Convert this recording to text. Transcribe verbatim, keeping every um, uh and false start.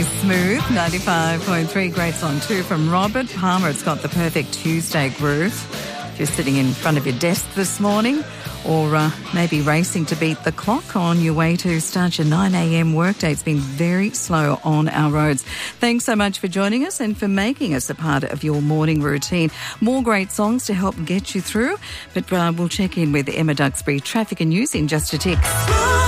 Really smooth. ninety-five point three, great song too from Robert Palmer. It's got the perfect Tuesday groove. If you're sitting in front of your desk this morning or uh, maybe racing to beat the clock on your way to start your nine a.m. workday, it's been very slow on our roads. Thanks so much for joining us and for making us a part of your morning routine. More great songs to help get you through, but uh, we'll check in with Emma Duxbury, traffic and news in just a tick.